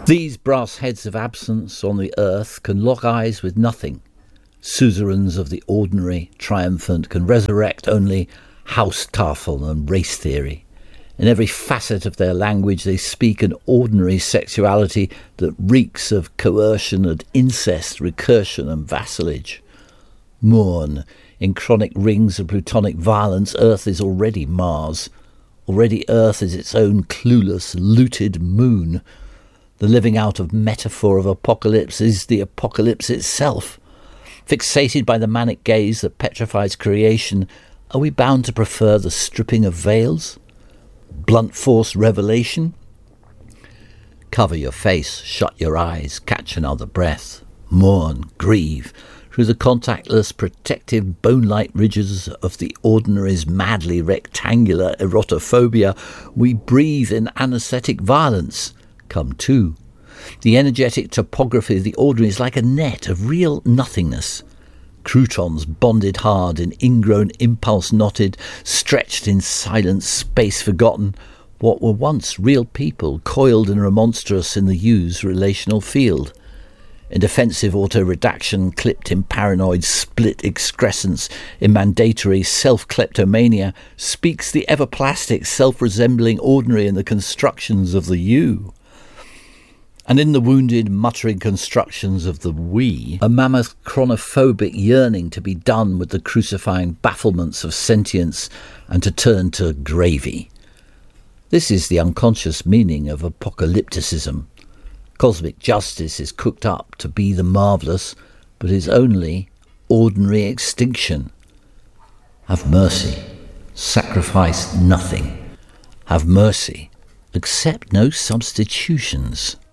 These brass heads of absence on the earth can lock eyes with nothing. Suzerains of the ordinary, triumphant, can resurrect only Haustafel and race theory. In every facet of their language they speak an ordinary sexuality that reeks of coercion and incest, recursion and vassalage. Mourn, in chronic rings of plutonic violence, Earth is already Mars. Already Earth is its own clueless, looted moon. The living out of metaphor of apocalypse is the apocalypse itself. Fixated by the manic gaze that petrifies creation, are we bound to prefer the stripping of veils? Blunt force revelation? Cover your face, shut your eyes, catch another breath. Mourn, grieve. Through the contactless, protective, bone-like ridges of the ordinary's madly rectangular erotophobia, we breathe in anaesthetic violence. Come to. The energetic topography of the ordinary is like a net of real nothingness. Croutons bonded hard in ingrown impulse knotted, stretched in silence, space forgotten, what were once real people, coiled and remonstrous in the U's relational field. In defensive auto-redaction, clipped in paranoid split excrescence, in mandatory self-kleptomania, speaks the ever-plastic, self-resembling ordinary in the constructions of the U. And in the wounded, muttering constructions of the we, a mammoth chronophobic yearning to be done with the crucifying bafflements of sentience and to turn to gravy. This is the unconscious meaning of apocalypticism. Cosmic justice is cooked up to be the marvellous, but is only ordinary extinction. Have mercy. Sacrifice nothing. Have mercy. Accept no substitutions.